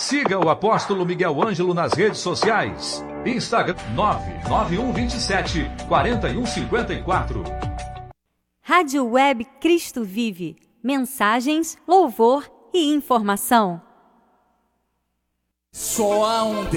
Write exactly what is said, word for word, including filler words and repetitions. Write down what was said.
Siga o Apóstolo Miguel Ângelo nas redes sociais. Instagram nove nove um dois sete quatro um cinco quatro. Rádio Web Cristo Vive. Mensagens, louvor e informação. Só há um